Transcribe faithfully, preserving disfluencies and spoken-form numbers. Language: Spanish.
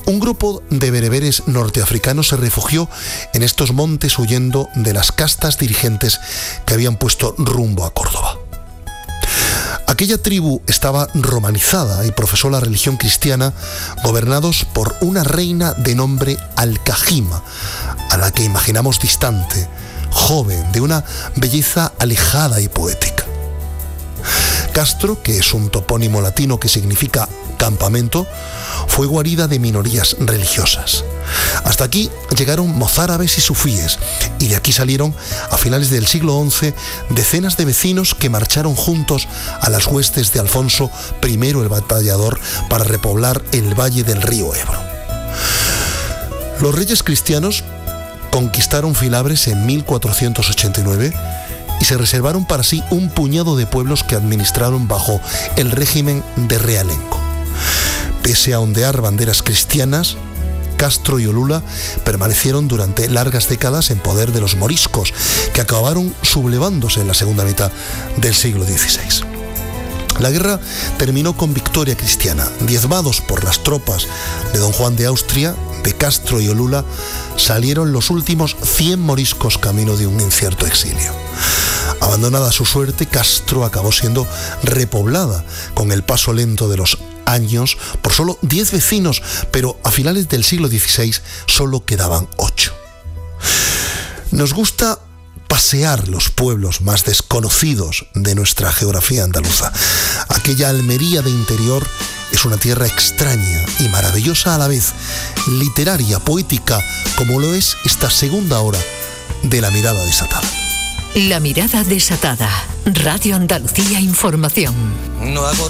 Un grupo de bereberes norteafricanos se refugió en estos montes huyendo de las castas dirigentes que habían puesto rumbo a Córdoba. Aquella tribu estaba romanizada y profesó la religión cristiana, gobernados por una reina de nombre Alcajima, a la que imaginamos distante, joven, de una belleza alejada y poética. Castro, que es un topónimo latino que significa campamento, fue guarida de minorías religiosas. Hasta aquí llegaron mozárabes y sufíes, y de aquí salieron, a finales del siglo once, decenas de vecinos que marcharon juntos a las huestes de Alfonso primero el Batallador para repoblar el valle del río Ebro. Los reyes cristianos conquistaron Filabres en mil cuatrocientos ochenta y nueve y se reservaron para sí un puñado de pueblos que administraron bajo el régimen de realengo. Pese a ondear banderas cristianas, Castro y Olula permanecieron durante largas décadas en poder de los moriscos, que acabaron sublevándose en la segunda mitad del siglo dieciséis. La guerra terminó con victoria cristiana. Diezmados por las tropas de don Juan de Austria, de Castro y Olula salieron los últimos cien moriscos camino de un incierto exilio. Abandonada su suerte, Castro acabó siendo repoblada con el paso lento de los años por solo diez vecinos, pero a finales del siglo dieciséis solo quedaban ocho. Nos gusta pasear los pueblos más desconocidos de nuestra geografía andaluza. Aquella Almería de interior es una tierra extraña y maravillosa a la vez, literaria, poética, como lo es esta segunda hora de La Mirada Desatada. La Mirada Desatada. Radio Andalucía Información. No hago